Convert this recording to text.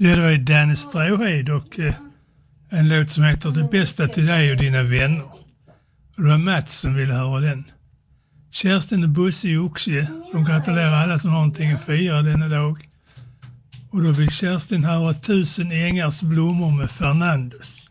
Ja, det var ju Danne Stråhed och en låt som heter Det bästa till dig och dina vänner. Och det var Mats som ville höra den. Kerstin och Bosse i Oxie, de gratulerar alla som har någonting att fira denna dag. Och då vill Kerstin höra 1000 ängars blommor med Fernandos.